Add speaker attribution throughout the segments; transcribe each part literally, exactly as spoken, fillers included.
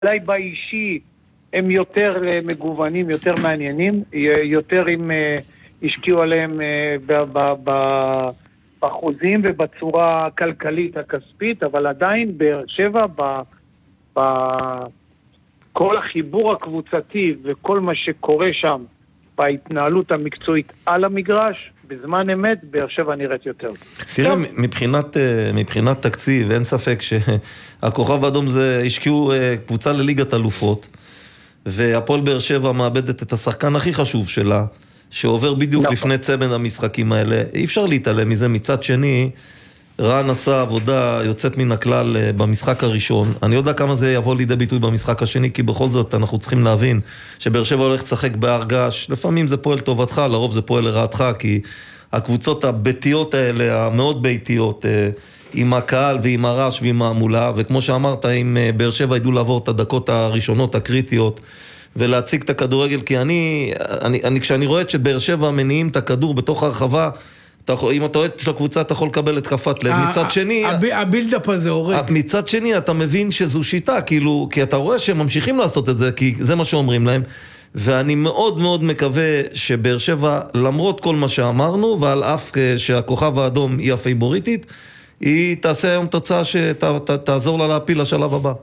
Speaker 1: אולי באישי הם יותר מגוונים, יותר מעניינים, יותר אם השקיעו עליהם בחוזים ובצורה הכלכלית הכספית, אבל עדיין באר שבע, בכל החיבור הקבוצתי וכל מה שקורה שם, בהתנהלות המקצועית על המגרש, בזמן אמת, באר שבע נראית יותר.
Speaker 2: תראה, מבחינת, מבחינת תקציב, אין ספק שהכוכב האדום זה, השקיעו קבוצה לליגת אלופות, והפועל באר שבע מאבדת את השחקן הכי חשוב שלה, שעובר בדיוק נכון. לפני צמד המשחקים האלה. אי אפשר להתעלם מזה. מצד שני, רן עשה עבודה יוצאת מן הכלל במשחק הראשון. אני יודע כמה זה יבוא לידי ביטוי במשחק השני, כי בכל זאת אנחנו צריכים להבין שבאר שבע הולך לשחק בהרגש. לפעמים זה פועל טובתך, לרוב זה פועל לרעתך, כי הקבוצות הביתיות האלה, המאוד ביתיות, עם הקהל ועם הרעש ועם המולה, וכמו שאמרת, אם באר שבע ידעו לעבור את הדקות הראשונות הקריטיות, ולהציג את הכדורגל, כי אני, אני, אני כשאני רואה שבאר שבע מניעים את הכדור בתוך הרחבה, אתה, אם אתה רואה את הקבוצה, אתה יכול לקבל את כפת לב. מצד שני,
Speaker 3: הבילדאפ הזה הורג.
Speaker 2: מצד שני, אתה מבין שזו שיטה, כאילו, כי אתה רואה שהם ממשיכים לעשות את זה, כי זה מה שאומרים להם, ואני מאוד מאוד מקווה שבאר שבע, למרות כל מה שאמרנו, ועל אף שהכוכב האדום היא הפייבוריטית, היא תעשה היום תוצאה שתעזור לה להפיל לשלב הבא.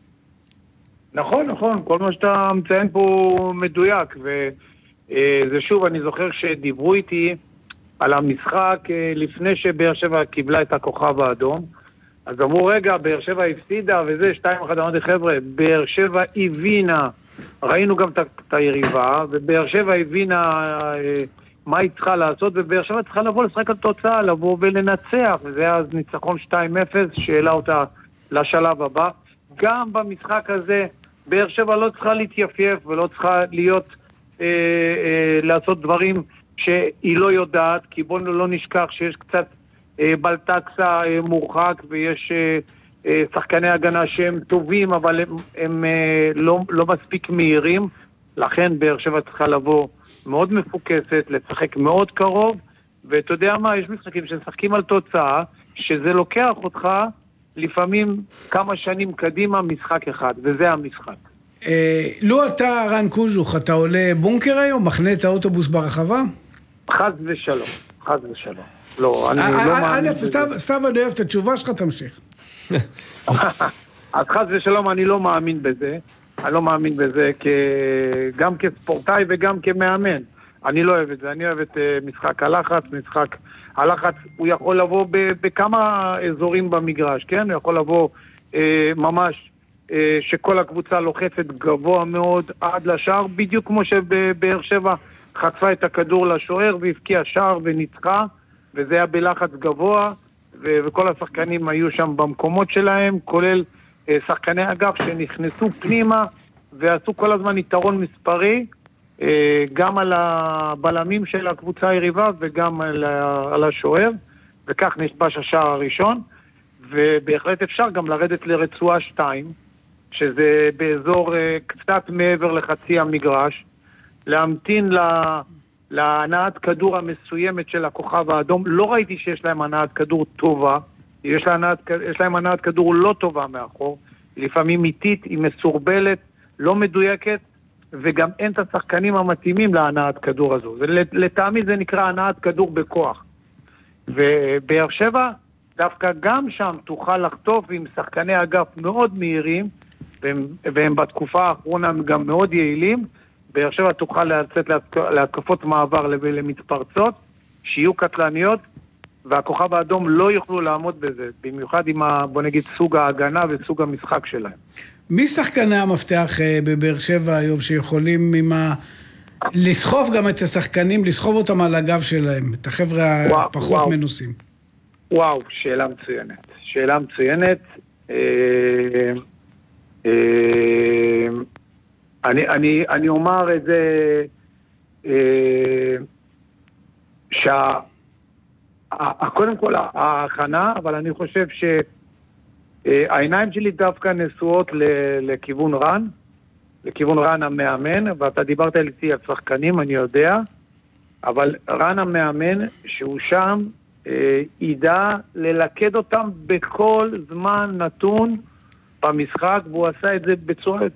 Speaker 1: נכון, נכון, כל מה שאתה מציין פה מדויק, וזה שוב, אני זוכר שדיברו איתי על המשחק לפני שבאר שבע קיבלה את הכוכב האדום, אז אמרו, רגע, באר שבע הפסידה, וזה שתיים אחד, אמרתי, חבר'ה, באר שבע הבינה, ראינו גם את היריבה, ובאר שבע הבינה מה היא צריכה לעשות, ובאר שבע צריכה לבוא לשחק על תוצאה, לבוא ולנצח, וזה אז ניצחון שתיים אפס, שאלה אותה לשלב הבא. גם במשחק הזה, באר שבע לא צריכה להתייפייף, ולא צריכה להיות, אה, אה, לעשות דברים שהיא לא יודעת, כי בואו לא נשכח שיש קצת אה, בלטקסה אה, מורחק, ויש אה, אה, שחקני הגנה שהם טובים, אבל הם, הם אה, לא, לא מספיק מהירים, לכן באר שבע צריכה לבוא מאוד מפוקסת, לשחק מאוד קרוב, ואתה יודע מה, יש משחקים ששחקים על תוצאה, שזה לוקח אותך לפעמים כמה שנים קדימה משחק אחד, וזה המשחק.
Speaker 3: לו אתה, רן קוז'וך, אתה עולה בונקר היום, מחנה את האוטובוס ברחבה?
Speaker 1: חס ושלום, חס ושלום. לא, אני לא מאמין בזה.
Speaker 3: סתיו, אני אוהב את התשובה שלך, תמשיך.
Speaker 1: אז חס ושלום, אני לא מאמין בזה. אני לא מאמין בזה גם כספורטאי וגם כמאמן. אני לא אוהב את זה. אני אוהב את משחק הלחץ, משחק הלחץ, הוא יכול לבוא בכמה אזורים במגרש, כן? הוא יכול לבוא ממש שכל הקבוצה לוחצת גבוה מאוד עד לשער, בדיוק כמו שבאר שבע חטפה את הכדור לשוער והפקיע שער וניצחה, וזה היה בלחץ גבוה, וכל השחקנים היו שם במקומות שלהם, כולל שחקני אגף שנכנסו פנימה ועשו כל הזמן יתרון מספרי, גם על הבלמים של הקבוצה היריבה וגם על השוער, וכך נשבש השער הראשון, ובהחלט אפשר גם לרדת לרצועה שתיים, שזה באזור קצת מעבר לחצי המגרש, להמתין להנעת כדור המסוימת של הכוכב האדום. לא ראיתי שיש להם הנעת כדור טובה, יש להם הנעת, יש להם הנעת כדור לא טובה מאחור, לפעמים איטית, היא מסורבלת, לא מדויקת, וגם אין את השחקנים המתאימים להנעת כדור הזו. ולטעמי זה נקרא הנעת כדור בכוח. ובאר שבע דווקא גם שם תוכל לחטוף עם שחקני אגף מאוד מהירים, והם, והם בתקופה האחרונה גם מאוד יעילים. באר שבע תוכל לצאת להתקפות מעבר למתפרצות, שיהיו קטלניות, והכוכב האדום לא יוכלו לעמוד בזה, במיוחד עם, ה, בוא נגיד, סוג ההגנה וסוג המשחק שלהם.
Speaker 3: מי שחקני המפתח בבאר שבע היום שיכולים עם ה... לסחוב גם את השחקנים, לסחוב אותם על הגב שלהם, את החבר'ה הפחות וואו. מנוסים?
Speaker 1: וואו, שאלה מצוינת. שאלה מצוינת. אה, אה, אני, אני, אני אומר את זה, אה, שה... קודם כל ההכנה, אבל אני חושב שהעיניים שלי דווקא נשואות לכיוון רן, לכיוון רן המאמן, ואתה דיברת איתי על שחקנים, אני יודע, אבל רן המאמן שהוא שם ידע ללכד אותם בכל זמן נתון במשחק, והוא עשה את זה בצורה